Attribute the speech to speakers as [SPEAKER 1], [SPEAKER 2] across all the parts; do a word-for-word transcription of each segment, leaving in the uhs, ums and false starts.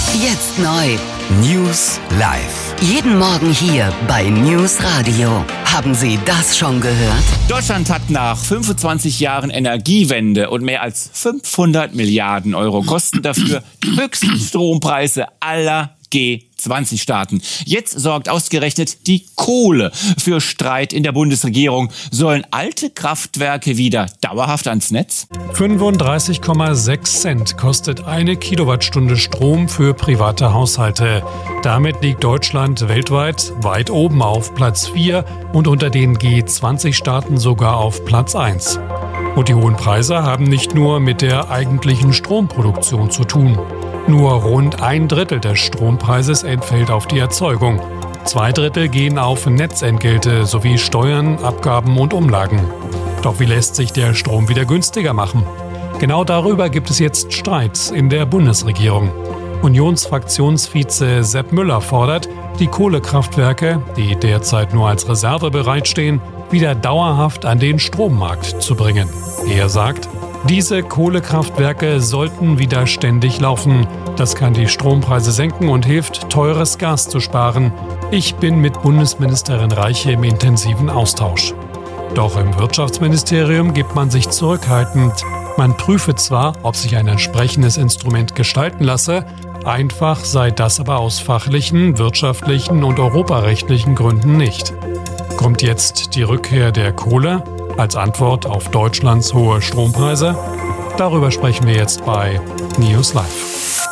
[SPEAKER 1] Jetzt neu.
[SPEAKER 2] News Live.
[SPEAKER 1] Jeden Morgen hier bei News Radio. Haben Sie das schon gehört?
[SPEAKER 3] Deutschland hat nach fünfundzwanzig Jahren Energiewende und mehr als fünfhundert Milliarden Euro Kosten dafür die höchsten Strompreise aller G zwanzig Staaten. Jetzt sorgt ausgerechnet die Kohle für Streit in der Bundesregierung. Sollen alte Kraftwerke wieder dauerhaft ans Netz?
[SPEAKER 4] fünfunddreißig Komma sechs Cent kostet eine Kilowattstunde Strom für private Haushalte. Damit liegt Deutschland weltweit weit oben auf Platz vier und unter den G zwanzig Staaten sogar auf Platz eins. Und die hohen Preise haben nicht nur mit der eigentlichen Stromproduktion zu tun. Nur rund ein Drittel des Strompreises entfällt auf die Erzeugung. Zwei Drittel gehen auf Netzentgelte sowie Steuern, Abgaben und Umlagen. Doch wie lässt sich der Strom wieder günstiger machen? Genau darüber gibt es jetzt Streit in der Bundesregierung. Unionsfraktionsvize Sepp Müller fordert, die Kohlekraftwerke, die derzeit nur als Reserve bereitstehen, wieder dauerhaft an den Strommarkt zu bringen. Er sagt, diese Kohlekraftwerke sollten wieder ständig laufen. Das kann die Strompreise senken und hilft, teures Gas zu sparen. Ich bin mit Bundesministerin Reiche im intensiven Austausch. Doch im Wirtschaftsministerium gibt man sich zurückhaltend. Man prüfe zwar, ob sich ein entsprechendes Instrument gestalten lasse, einfach sei das aber aus fachlichen, wirtschaftlichen und europarechtlichen Gründen nicht. Kommt jetzt die Rückkehr der Kohle als Antwort auf Deutschlands hohe Strompreise? Darüber sprechen wir jetzt bei News Live.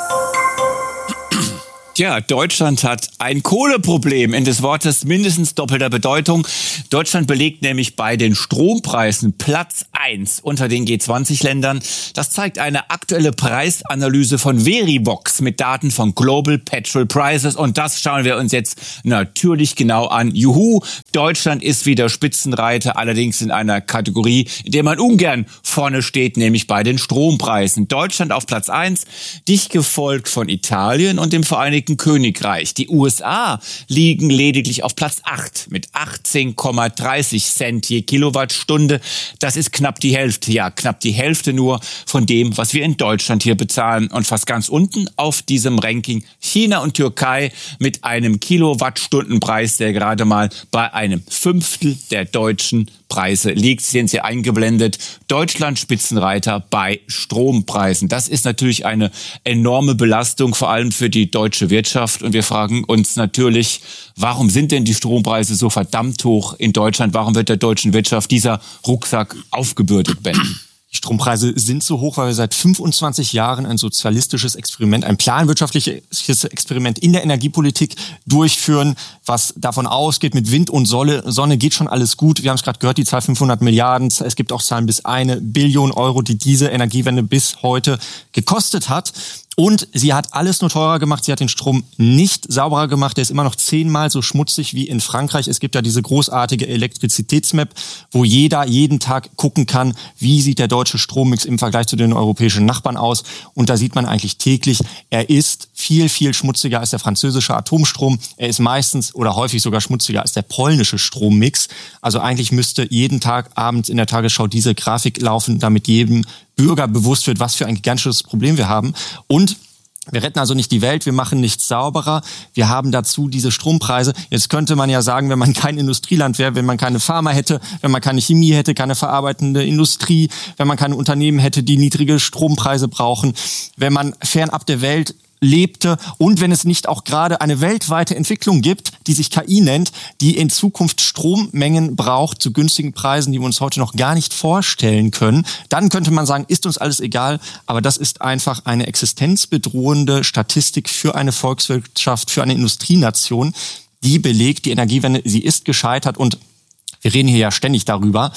[SPEAKER 3] Ja, Deutschland hat ein Kohleproblem in des Wortes mindestens doppelter Bedeutung. Deutschland belegt nämlich bei den Strompreisen Platz eins unter den G zwanzig Ländern. Das zeigt eine aktuelle Preisanalyse von Verivox mit Daten von Global Petrol Prices. Und das schauen wir uns jetzt natürlich genau an. Juhu, Deutschland ist wieder Spitzenreiter, allerdings in einer Kategorie, in der man ungern vorne steht, nämlich bei den Strompreisen. Deutschland auf Platz eins, dicht gefolgt von Italien und dem Vereinigten Königreich. Die U S A liegen lediglich auf Platz acht mit achtzehn Komma dreißig Cent je Kilowattstunde. Das ist knapp die Hälfte, ja, knapp die Hälfte nur von dem, was wir in Deutschland hier bezahlen. Und fast ganz unten auf diesem Ranking China und Türkei mit einem Kilowattstundenpreis, der gerade mal bei einem Fünftel der deutschen Preise liegt. Sie sind hier eingeblendet. Deutschland Spitzenreiter bei Strompreisen. Das ist natürlich eine enorme Belastung, vor allem für die deutsche Wirtschaft. Und wir fragen uns natürlich, warum sind denn die Strompreise so verdammt hoch in Deutschland? Warum wird der deutschen Wirtschaft dieser Rucksack aufgebürdet, Ben?
[SPEAKER 5] Die Strompreise sind so hoch, weil wir seit fünfundzwanzig Jahren ein sozialistisches Experiment, ein planwirtschaftliches Experiment in der Energiepolitik durchführen, was davon ausgeht, mit Wind und Sonne geht schon alles gut. Wir haben es gerade gehört, die Zahl fünfhundert Milliarden. Es gibt auch Zahlen bis eine Billion Euro, die diese Energiewende bis heute gekostet hat. Und sie hat alles nur teurer gemacht. Sie hat den Strom nicht sauberer gemacht. Der ist immer noch zehnmal so schmutzig wie in Frankreich. Es gibt ja diese großartige Elektrizitätsmap, wo jeder jeden Tag gucken kann, wie sieht der deutsche Strommix im Vergleich zu den europäischen Nachbarn aus. Und da sieht man eigentlich täglich, er ist viel, viel schmutziger als der französische Atomstrom. Er ist meistens oder häufig sogar schmutziger als der polnische Strommix. Also eigentlich müsste jeden Tag abends in der Tagesschau diese Grafik laufen, damit jedem Bürger bewusst wird, was für ein gigantisches Problem wir haben. Und wir retten also nicht die Welt, wir machen nichts sauberer. Wir haben dazu diese Strompreise. Jetzt könnte man ja sagen, wenn man kein Industrieland wäre, wenn man keine Pharma hätte, wenn man keine Chemie hätte, keine verarbeitende Industrie, wenn man keine Unternehmen hätte, die niedrige Strompreise brauchen, wenn man fernab der Welt lebte und wenn es nicht auch gerade eine weltweite Entwicklung gibt, die sich K I nennt, die in Zukunft Strommengen braucht zu günstigen Preisen, die wir uns heute noch gar nicht vorstellen können, dann könnte man sagen, ist uns alles egal, aber das ist einfach eine existenzbedrohende Statistik für eine Volkswirtschaft, für eine Industrienation, die belegt, die Energiewende, sie ist gescheitert und wir reden hier ja ständig darüber.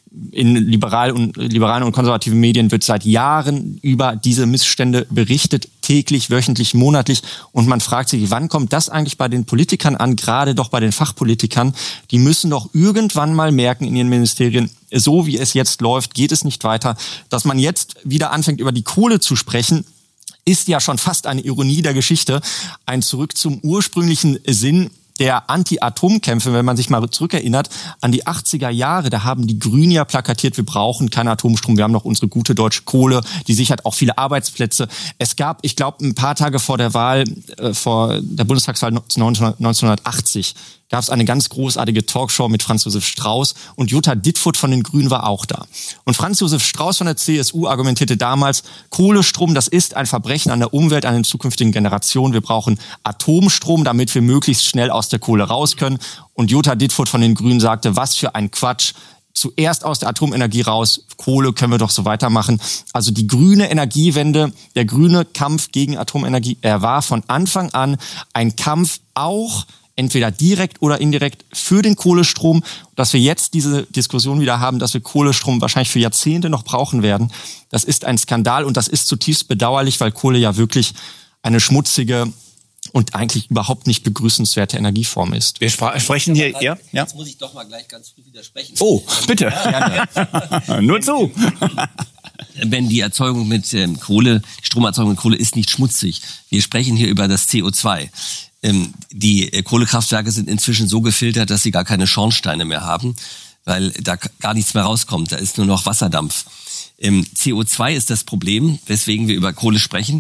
[SPEAKER 5] In liberal und, liberalen und konservativen Medien wird seit Jahren über diese Missstände berichtet, täglich, wöchentlich, monatlich. Und man fragt sich, wann kommt das eigentlich bei den Politikern an, gerade doch bei den Fachpolitikern? Die müssen doch irgendwann mal merken in ihren Ministerien, so wie es jetzt läuft, geht es nicht weiter. Dass man jetzt wieder anfängt, über die Kohle zu sprechen, ist ja schon fast eine Ironie der Geschichte. Ein Zurück zum ursprünglichen Sinn der Anti-Atom-Kämpfe, wenn man sich mal zurückerinnert, an die achtziger Jahre, da haben die Grünen ja plakatiert, wir brauchen keinen Atomstrom, wir haben noch unsere gute deutsche Kohle, die sichert auch viele Arbeitsplätze. Es gab, ich glaube, ein paar Tage vor der Wahl, äh, vor der Bundestagswahl neunzehnhundertachtzig, gab es eine ganz großartige Talkshow mit Franz Josef Strauß und Jutta Dittfurt von den Grünen war auch da. Und Franz Josef Strauß von der C S U argumentierte damals, Kohlestrom, das ist ein Verbrechen an der Umwelt, an den zukünftigen Generationen. Wir brauchen Atomstrom, damit wir möglichst schnell aus der Kohle raus können. Und Jutta Dittfurt von den Grünen sagte, was für ein Quatsch. Zuerst aus der Atomenergie raus, Kohle können wir doch so weitermachen. Also die grüne Energiewende, der grüne Kampf gegen Atomenergie, er war von Anfang an ein Kampf auch entweder direkt oder indirekt für den Kohlestrom. Dass wir jetzt diese Diskussion wieder haben, dass wir Kohlestrom wahrscheinlich für Jahrzehnte noch brauchen werden, das ist ein Skandal und das ist zutiefst bedauerlich, weil Kohle ja wirklich eine schmutzige und eigentlich überhaupt nicht begrüßenswerte Energieform ist.
[SPEAKER 3] Wir spra- sprechen hier, ja?
[SPEAKER 6] Jetzt ja? muss ich doch mal gleich ganz früh widersprechen.
[SPEAKER 3] Oh, bitte.
[SPEAKER 6] Ja,
[SPEAKER 3] Nur zu.
[SPEAKER 6] Wenn die Erzeugung mit ähm, Kohle, die Stromerzeugung mit Kohle ist nicht schmutzig. Wir sprechen hier über das C O zwei. Ähm, die äh, Kohlekraftwerke sind inzwischen so gefiltert, dass sie gar keine Schornsteine mehr haben, weil da k- gar nichts mehr rauskommt. Da ist nur noch Wasserdampf. Ähm, C O zwei ist das Problem, weswegen wir über Kohle sprechen.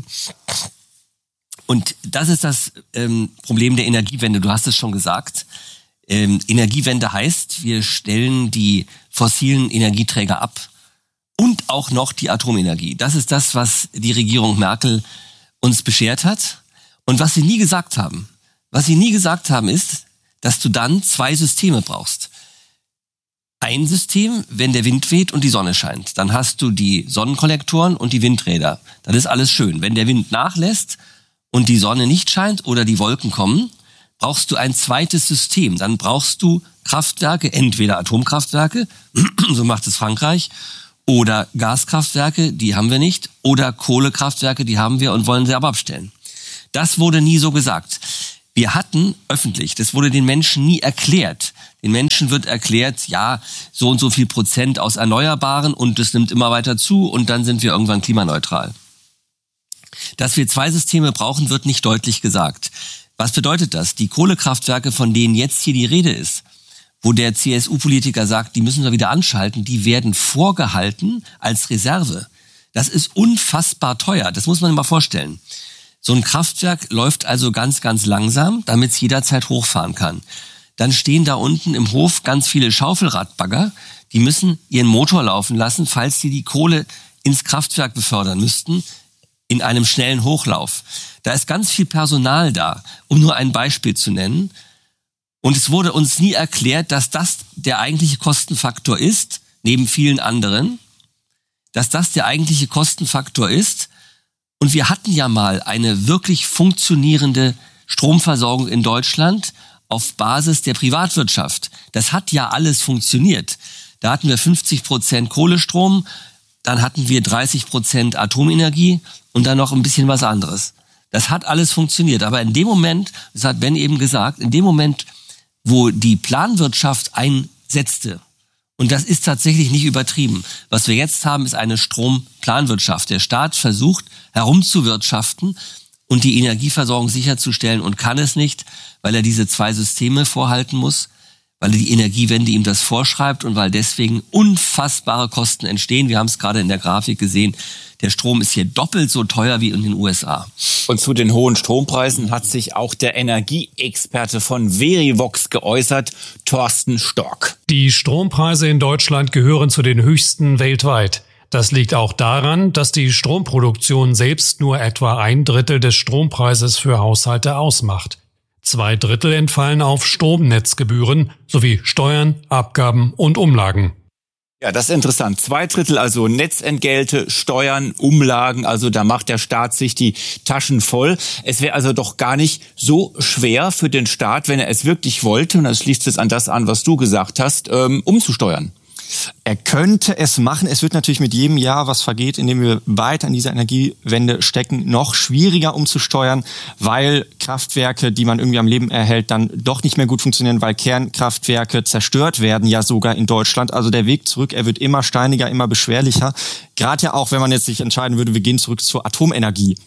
[SPEAKER 6] Und das ist das ähm, Problem der Energiewende. Du hast es schon gesagt. Ähm, Energiewende heißt, wir stellen die fossilen Energieträger ab und auch noch die Atomenergie. Das ist das, was die Regierung Merkel uns beschert hat und was sie nie gesagt haben. Was sie nie gesagt haben ist, dass du dann zwei Systeme brauchst. Ein System, wenn der Wind weht und die Sonne scheint. Dann hast du die Sonnenkollektoren und die Windräder. Dann ist alles schön. Wenn der Wind nachlässt und die Sonne nicht scheint oder die Wolken kommen, brauchst du ein zweites System. Dann brauchst du Kraftwerke, entweder Atomkraftwerke, so macht es Frankreich, oder Gaskraftwerke, die haben wir nicht, oder Kohlekraftwerke, die haben wir und wollen sie aber abstellen. Das wurde nie so gesagt. Wir hatten öffentlich, das wurde den Menschen nie erklärt. Den Menschen wird erklärt, ja, so und so viel Prozent aus Erneuerbaren und das nimmt immer weiter zu und dann sind wir irgendwann klimaneutral. Dass wir zwei Systeme brauchen, wird nicht deutlich gesagt. Was bedeutet das? Die Kohlekraftwerke, von denen jetzt hier die Rede ist, wo der C S U-Politiker sagt, die müssen wir wieder anschalten, die werden vorgehalten als Reserve. Das ist unfassbar teuer, das muss man sich mal vorstellen. So ein Kraftwerk läuft also ganz, ganz langsam, damit es jederzeit hochfahren kann. Dann stehen da unten im Hof ganz viele Schaufelradbagger, die müssen ihren Motor laufen lassen, falls sie die Kohle ins Kraftwerk befördern müssten, in einem schnellen Hochlauf. Da ist ganz viel Personal da, um nur ein Beispiel zu nennen. Und es wurde uns nie erklärt, dass das der eigentliche Kostenfaktor ist, neben vielen anderen, dass das der eigentliche Kostenfaktor ist. Und wir hatten ja mal eine wirklich funktionierende Stromversorgung in Deutschland auf Basis der Privatwirtschaft. Das hat ja alles funktioniert. Da hatten wir fünfzig Prozent Kohlestrom, dann hatten wir dreißig Prozent Atomenergie und dann noch ein bisschen was anderes. Das hat alles funktioniert. Aber in dem Moment, das hat Ben eben gesagt, in dem Moment, wo die Planwirtschaft einsetzte, und das ist tatsächlich nicht übertrieben, was wir jetzt haben, ist eine Stromplanwirtschaft. Der Staat versucht herumzuwirtschaften und die Energieversorgung sicherzustellen und kann es nicht, weil er diese zwei Systeme vorhalten muss, weil die Energiewende ihm das vorschreibt und weil deswegen unfassbare Kosten entstehen. Wir haben es gerade in der Grafik gesehen. Der Strom ist hier doppelt so teuer wie in den U S A.
[SPEAKER 3] Und zu den hohen Strompreisen hat sich auch der Energieexperte von Verivox geäußert, Thorsten Stork.
[SPEAKER 4] Die Strompreise in Deutschland gehören zu den höchsten weltweit. Das liegt auch daran, dass die Stromproduktion selbst nur etwa ein Drittel des Strompreises für Haushalte ausmacht. Zwei Drittel entfallen auf Stromnetzgebühren sowie Steuern, Abgaben und Umlagen.
[SPEAKER 3] Ja, das ist interessant. Zwei Drittel also Netzentgelte, Steuern, Umlagen, also da macht der Staat sich die Taschen voll. Es wäre also doch gar nicht so schwer für den Staat, wenn er es wirklich wollte, und das schließt es an das an, was du gesagt hast, ähm, umzusteuern.
[SPEAKER 5] Er könnte es machen. Es wird natürlich mit jedem Jahr, was vergeht, in dem wir weiter in dieser Energiewende stecken, noch schwieriger umzusteuern, weil Kraftwerke, die man irgendwie am Leben erhält, dann doch nicht mehr gut funktionieren, weil Kernkraftwerke zerstört werden, ja sogar in Deutschland. Also der Weg zurück, er wird immer steiniger, immer beschwerlicher. Gerade ja auch, wenn man jetzt sich entscheiden würde, wir gehen zurück zur Atomenergie.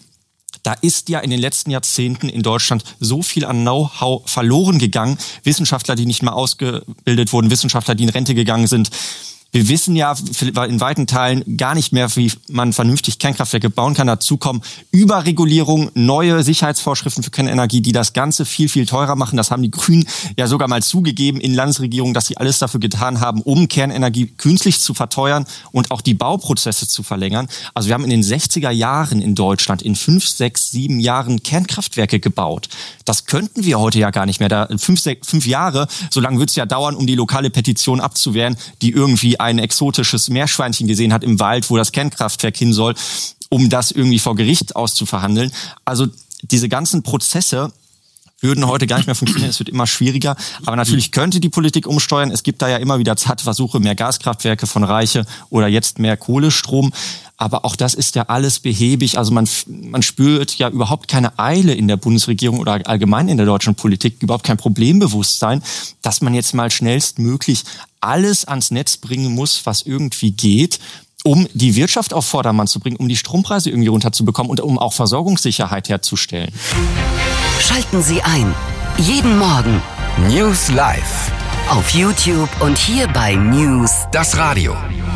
[SPEAKER 5] Da ist ja in den letzten Jahrzehnten in Deutschland so viel an Know-how verloren gegangen. Wissenschaftler, die nicht mehr ausgebildet wurden, Wissenschaftler, die in Rente gegangen sind. Wir wissen ja in weiten Teilen gar nicht mehr, wie man vernünftig Kernkraftwerke bauen kann. Dazu kommen Überregulierung, neue Sicherheitsvorschriften für Kernenergie, die das Ganze viel, viel teurer machen. Das haben die Grünen ja sogar mal zugegeben in Landesregierungen, dass sie alles dafür getan haben, um Kernenergie künstlich zu verteuern und auch die Bauprozesse zu verlängern. Also wir haben in den sechziger Jahren in Deutschland in fünf, sechs, sieben Jahren Kernkraftwerke gebaut. Das könnten wir heute ja gar nicht mehr. Da fünf, sechs, fünf Jahre, so lange wird es ja dauern, um die lokale Petition abzuwehren, die irgendwie ein exotisches Meerschweinchen gesehen hat im Wald, wo das Kernkraftwerk hin soll, um das irgendwie vor Gericht auszuverhandeln. Also diese ganzen Prozesse würden heute gar nicht mehr funktionieren. Es wird immer schwieriger. Aber natürlich könnte die Politik umsteuern. Es gibt da ja immer wieder Versuche, mehr Gaskraftwerke von Reiche oder jetzt mehr Kohlestrom. Aber auch das ist ja alles behäbig. Also man, man spürt ja überhaupt keine Eile in der Bundesregierung oder allgemein in der deutschen Politik, überhaupt kein Problembewusstsein, dass man jetzt mal schnellstmöglich alles ans Netz bringen muss, was irgendwie geht, um die Wirtschaft auf Vordermann zu bringen, um die Strompreise irgendwie runterzubekommen und um auch Versorgungssicherheit herzustellen.
[SPEAKER 1] Schalten Sie ein. Jeden Morgen.
[SPEAKER 2] News Live.
[SPEAKER 1] Auf YouTube und hier bei News.
[SPEAKER 2] Das Radio.